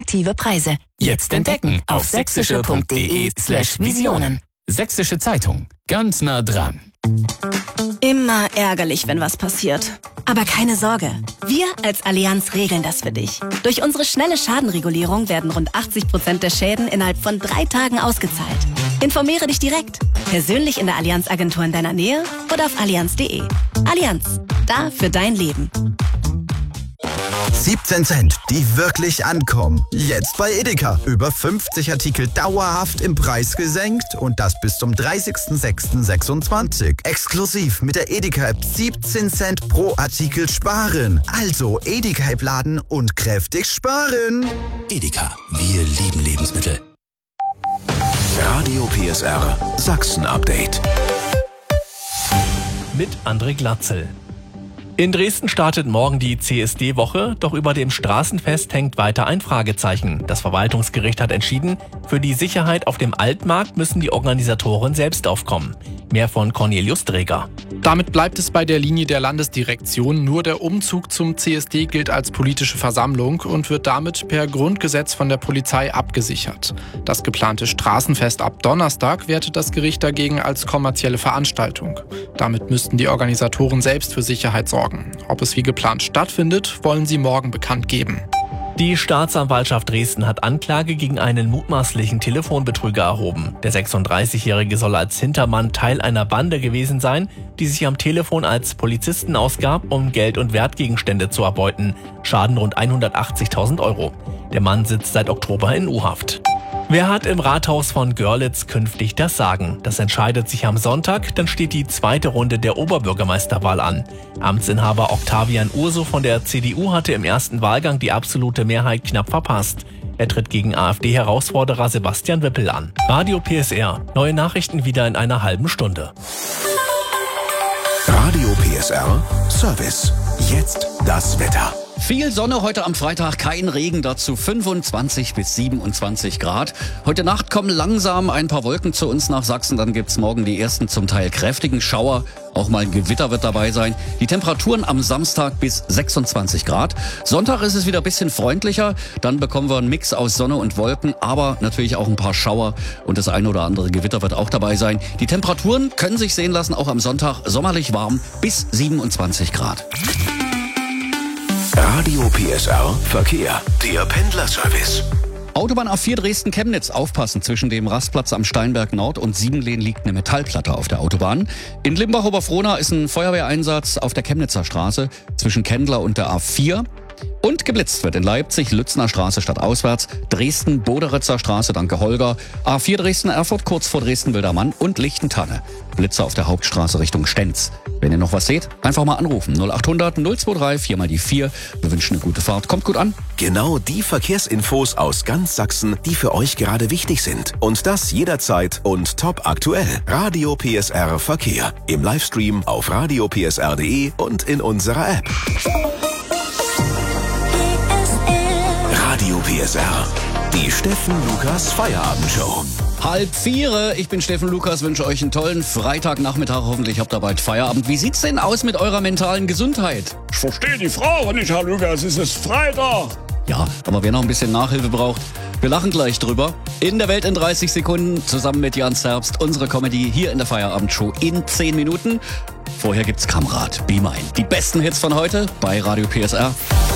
attraktive Preise. Jetzt entdecken auf sächsische.de/Visionen. Sächsische Zeitung. Ganz nah dran. Immer ärgerlich, wenn was passiert. Aber keine Sorge. Wir als Allianz regeln das für dich. Durch unsere schnelle Schadenregulierung werden rund 80% der Schäden innerhalb von 3 Tagen ausgezahlt. Informiere dich direkt. Persönlich in der Allianz-Agentur in deiner Nähe oder auf allianz.de. Allianz. Da für dein Leben. 17 Cent, die wirklich ankommen. Jetzt bei Edeka. Über 50 Artikel dauerhaft im Preis gesenkt und das bis zum 30.06.26. Exklusiv mit der Edeka-App 17 Cent pro Artikel sparen. Also Edeka-App laden und kräftig sparen. Edeka, wir lieben Lebensmittel. Radio PSR Sachsen-Update. Mit André Glatzel. In Dresden startet morgen die CSD-Woche, doch über dem Straßenfest hängt weiter ein Fragezeichen. Das Verwaltungsgericht hat entschieden, für die Sicherheit auf dem Altmarkt müssen die Organisatoren selbst aufkommen. Mehr von Cornelius Dreger. Damit bleibt es bei der Linie der Landesdirektion. Nur der Umzug zum CSD gilt als politische Versammlung und wird damit per Grundgesetz von der Polizei abgesichert. Das geplante Straßenfest ab Donnerstag wertet das Gericht dagegen als kommerzielle Veranstaltung. Damit müssten die Organisatoren selbst für Sicherheit sorgen. Ob es wie geplant stattfindet, wollen sie morgen bekannt geben. Die Staatsanwaltschaft Dresden hat Anklage gegen einen mutmaßlichen Telefonbetrüger erhoben. Der 36-Jährige soll als Hintermann Teil einer Bande gewesen sein, die sich am Telefon als Polizisten ausgab, um Geld- und Wertgegenstände zu erbeuten. Schaden rund 180.000 Euro. Der Mann sitzt seit Oktober in U-Haft. Wer hat im Rathaus von Görlitz künftig das Sagen? Das entscheidet sich am Sonntag, dann steht die zweite Runde der Oberbürgermeisterwahl an. Amtsinhaber Octavian Urso von der CDU hatte im ersten Wahlgang die absolute Mehrheit knapp verpasst. Er tritt gegen AfD-Herausforderer Sebastian Wippel an. Radio PSR. Neue Nachrichten wieder in einer halben Stunde. Radio PSR Service. Jetzt das Wetter. Viel Sonne heute am Freitag, kein Regen, dazu 25 bis 27 Grad. Heute Nacht kommen langsam ein paar Wolken zu uns nach Sachsen, dann gibt's morgen die ersten zum Teil kräftigen Schauer. Auch mal ein Gewitter wird dabei sein. Die Temperaturen am Samstag bis 26 Grad. Sonntag ist es wieder ein bisschen freundlicher. Dann bekommen wir einen Mix aus Sonne und Wolken, aber natürlich auch ein paar Schauer. Und das eine oder andere Gewitter wird auch dabei sein. Die Temperaturen können sich sehen lassen, auch am Sonntag sommerlich warm bis 27 Grad. Radio PSR Verkehr. Der Pendlerservice. Autobahn A4 Dresden-Chemnitz. Aufpassen, zwischen dem Rastplatz am Steinberg Nord und Siebenlehn liegt eine Metallplatte auf der Autobahn. In Limbach-Oberfrohna ist ein Feuerwehreinsatz auf der Chemnitzer Straße zwischen Kendler und der A4. Und geblitzt wird in Leipzig, Lützner Straße stadtauswärts, Dresden, Boderitzer Straße, danke Holger, A4 Dresden-Erfurt, kurz vor Dresden-Wildermann und Lichtentanne. Blitzer auf der Hauptstraße Richtung Stenz. Wenn ihr noch was seht, einfach mal anrufen. 0800 023 4 mal die 4. Wir wünschen eine gute Fahrt. Kommt gut an. Genau die Verkehrsinfos aus ganz Sachsen, die für euch gerade wichtig sind. Und das jederzeit und top aktuell. Radio PSR Verkehr. Im Livestream auf radiopsr.de und in unserer App. Radio PSR. Die Steffen Lukas Feierabendshow. 3:30. Ich bin Steffen Lukas, wünsche euch einen tollen Freitagnachmittag. Hoffentlich habt ihr bald Feierabend. Wie sieht's denn aus mit eurer mentalen Gesundheit? Ich verstehe die Frage nicht, Herr Lukas. Es ist Freitag. Ja, aber wer noch ein bisschen Nachhilfe braucht, wir lachen gleich drüber. In der Welt in 30 Sekunden, zusammen mit Jan Zerbst, unsere Comedy hier in der Feierabendshow in 10 Minuten. Vorher gibt's Kamerad, Be Mine. Die besten Hits von heute bei Radio PSR.